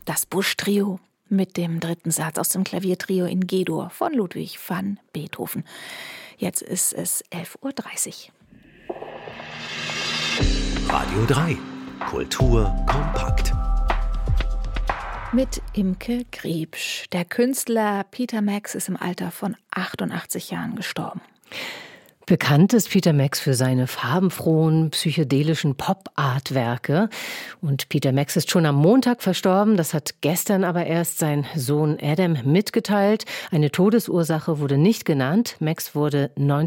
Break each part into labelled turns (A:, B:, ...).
A: Das Busch-Trio mit dem dritten Satz aus dem Klaviertrio in G-Dur von Ludwig van Beethoven. Jetzt ist es 11:30 Uhr.
B: Radio 3. Kultur kompakt.
A: Mit Imke Griebsch. Der Künstler Peter Max ist im Alter von 88 Jahren gestorben.
C: Bekannt ist Peter Max für seine farbenfrohen, psychedelischen Pop-Art-Werke. Und Peter Max ist schon am Montag verstorben. Das hat gestern aber erst sein Sohn Adam mitgeteilt. Eine Todesursache wurde nicht genannt. Max wurde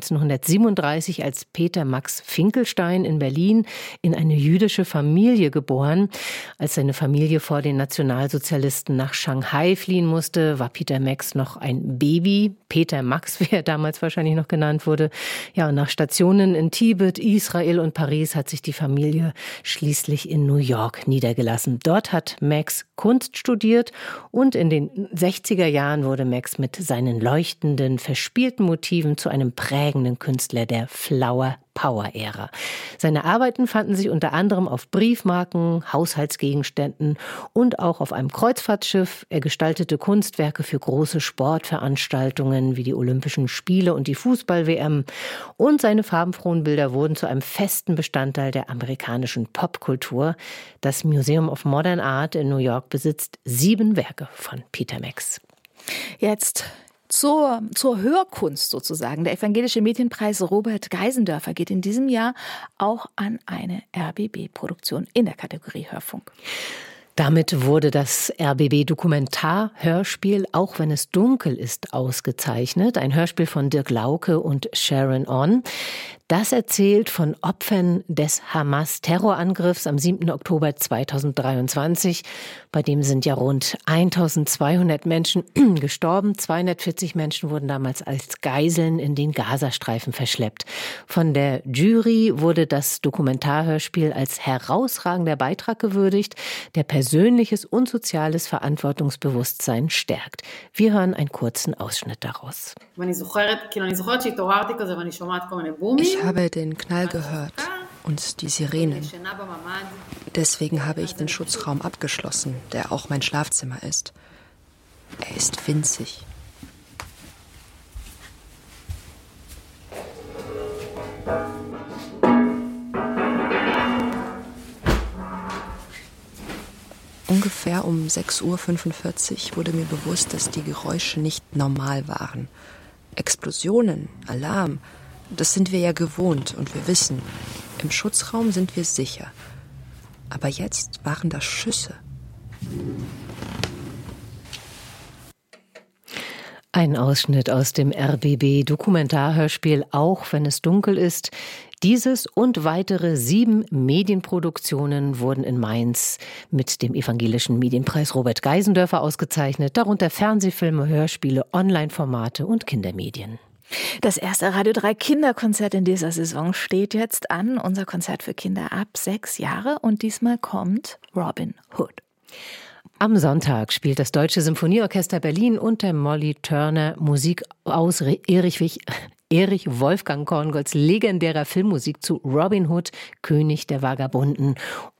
C: 1937 als Peter Max Finkelstein in Berlin in eine jüdische Familie geboren. Als seine Familie vor den Nationalsozialisten nach Shanghai fliehen musste, war Peter Max noch ein Baby. Peter Max, wie er damals wahrscheinlich noch genannt wurde. Ja, und nach Stationen in Tibet, Israel und Paris hat sich die Familie schließlich in New York niedergelassen. Dort hat Max Kunst studiert und in den 60er Jahren wurde Max mit seinen leuchtenden, verspielten Motiven zu einem prägenden Künstler der Flower Power-Ära. Seine Arbeiten fanden sich unter anderem auf Briefmarken, Haushaltsgegenständen und auch auf einem Kreuzfahrtschiff. Er gestaltete Kunstwerke für große Sportveranstaltungen wie die Olympischen Spiele und die Fußball-WM. Und seine farbenfrohen Bilder wurden zu einem festen Bestandteil der amerikanischen Popkultur. Das Museum of Modern Art in New York besitzt 7 Werke von Peter Max.
A: Jetzt zur Hörkunst sozusagen. Der Evangelische Medienpreis Robert Geisendörfer geht in diesem Jahr auch an eine RBB-Produktion in der Kategorie Hörfunk.
C: Damit wurde das RBB-Dokumentar-Hörspiel Auch wenn es dunkel ist ausgezeichnet. Ein Hörspiel von Dirk Lauke und Sharon On. Das erzählt von Opfern des Hamas-Terrorangriffs am 7. Oktober 2023. Bei dem sind ja rund 1200 Menschen gestorben. 240 Menschen wurden damals als Geiseln in den Gazastreifen verschleppt. Von der Jury wurde das Dokumentarhörspiel als herausragender Beitrag gewürdigt, der persönliches und soziales Verantwortungsbewusstsein stärkt. Wir hören einen kurzen Ausschnitt daraus.
D: Ich habe den Knall gehört und die Sirenen. Deswegen habe ich den Schutzraum abgeschlossen, der auch mein Schlafzimmer ist. Er ist winzig. Ungefähr um 6:45 Uhr wurde mir bewusst, dass die Geräusche nicht normal waren. Explosionen, Alarm, das sind wir ja gewohnt und wir wissen, im Schutzraum sind wir sicher. Aber jetzt waren das Schüsse.
C: Ein Ausschnitt aus dem RBB-Dokumentarhörspiel Auch wenn es dunkel ist. Dieses und weitere 7 Medienproduktionen wurden in Mainz mit dem Evangelischen Medienpreis Robert Geisendörfer ausgezeichnet, darunter Fernsehfilme, Hörspiele, Online-Formate und Kindermedien.
A: Das erste Radio 3 Kinderkonzert in dieser Saison steht jetzt an. Unser Konzert für Kinder ab 6 Jahre und diesmal kommt Robin Hood.
C: Am Sonntag spielt das Deutsche Symphonieorchester Berlin unter Molly Turner Musik aus Erich Wolfgang Korngolds legendärer Filmmusik zu Robin Hood, König der Vagabunden.